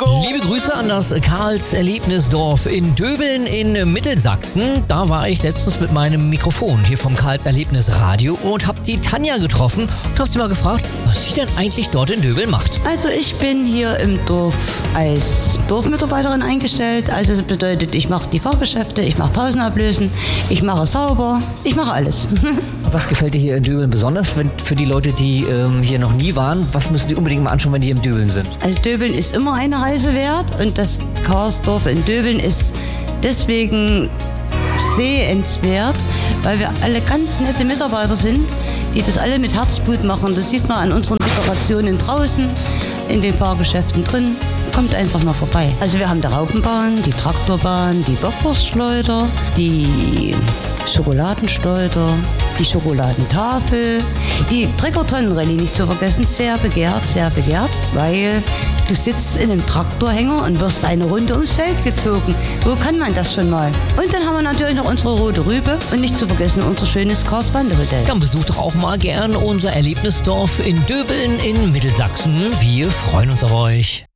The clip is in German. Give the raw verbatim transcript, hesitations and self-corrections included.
Liebe Grüße an das Karls Erlebnisdorf in Döbeln in Mittelsachsen. Da war ich letztens mit meinem Mikrofon hier vom Karls Erlebnisradio und habe die Tanja getroffen und habe sie mal gefragt, was sie denn eigentlich dort in Döbeln macht. Also ich bin hier im Dorf als Dorfmitarbeiterin eingestellt. Also das bedeutet, ich mache die Fahrgeschäfte, ich mache Pausenablösen, ich mache sauber, ich mache alles. Was gefällt dir hier in Döbeln besonders? Wenn, für die Leute, die ähm, hier noch nie waren, was müssen die unbedingt mal anschauen, wenn die in Döbeln sind? Also Döbeln ist immer eine Reise wert und das Karlsdorf in Döbeln ist deswegen sehenswert, weil wir alle ganz nette Mitarbeiter sind, die das alle mit Herzblut machen. Das sieht man an unseren Dekorationen draußen, in den Fahrgeschäften drin. Kommt einfach mal vorbei. Also wir haben die Raupenbahn, die Traktorbahn, die Bockwurstschleuder, die Schokoladenschleuder, die Schokoladentafel, die Treckertonnenrallye nicht zu vergessen, sehr begehrt, sehr begehrt, weil du sitzt in einem Traktorhänger und wirst eine Runde ums Feld gezogen. Wo kann man das schon mal? Und dann haben wir natürlich noch unsere rote Rübe und nicht zu vergessen unser schönes Karlsbande-Hotel. Dann besucht doch auch mal gern unser Erlebnisdorf in Döbeln in Mittelsachsen. Wir freuen uns auf euch.